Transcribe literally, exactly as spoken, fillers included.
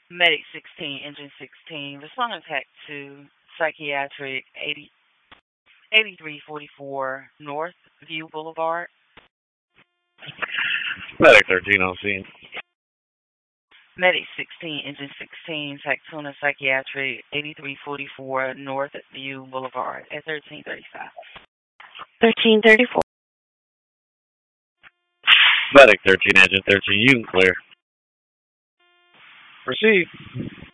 Medic sixteen, Engine sixteen, responding attack to Psychiatric eighty, eighty-three forty-four North View Boulevard. Medic thirteen on scene. Medic sixteen, Engine sixteen, Tactuna Psychiatric eighty-three forty-four North View Boulevard at thirteen thirty-five. thirteen thirty-four. Medic thirteen, Engine thirteen, you can clear. Proceed.